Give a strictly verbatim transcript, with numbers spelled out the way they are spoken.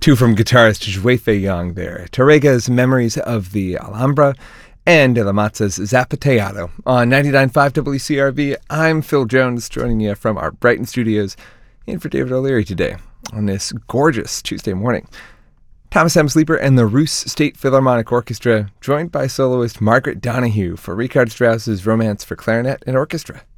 Two from guitarist Zhui Fei Yang there. Tarrega's Memories of the Alhambra and De La Mazza's Zapateado on ninety-nine point five W C R V. I'm Phil Jones, joining you from our Brighton studios in for David O'Leary today on this gorgeous Tuesday morning. Thomas M. Sleeper and the Roos State Philharmonic Orchestra, joined by soloist Margaret Donahue for Richard Strauss's Romance for Clarinet and Orchestra.